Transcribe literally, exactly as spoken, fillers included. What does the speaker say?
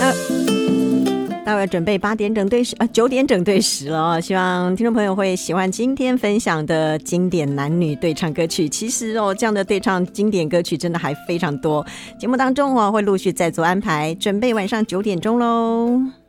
待会准备八点整对时，呃，九点整对时了哦。希望听众朋友会喜欢今天分享的经典男女对唱歌曲。其实哦，这样的对唱经典歌曲真的还非常多。节目当中哦，会陆续再做安排，准备晚上九点钟喽。